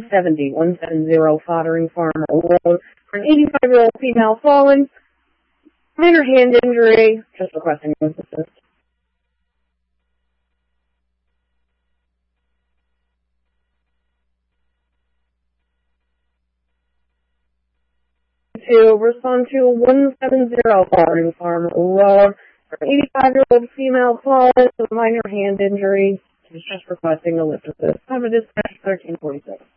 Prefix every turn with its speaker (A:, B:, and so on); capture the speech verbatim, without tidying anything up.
A: seventy, one seventy Foddering Farm Road for an eighty-five-year-old female fallen. Minor hand injury. Just requesting assistance. To respond to one seventy Foddering Farm Road for an eighty-five-year-old female fallen with minor hand injury. She's just requesting a lift assist. Time of dispatch thirteen forty-six.